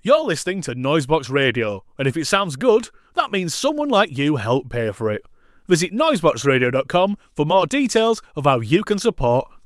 You're listening to Noisebox Radio, and if it sounds good, that means someone like you helped pay for it. Visit noiseboxradio.com for more details of how you can support